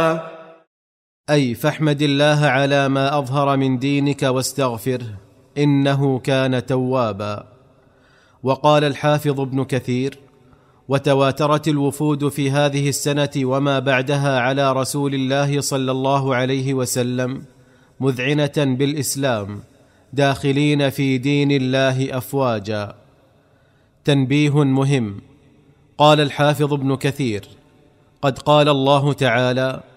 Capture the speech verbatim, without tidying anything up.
أي فاحمد الله على ما أظهر من دينك واستغفره إنه كان توابا. وقال الحافظ ابن كثير: وتواترت الوفود في هذه السنة وما بعدها على رسول الله صلى الله عليه وسلم مذعنة بالإسلام، داخلين في دين الله أفواجا. تنبيه مهم: قال الحافظ ابن كثير: قد قال الله تعالى: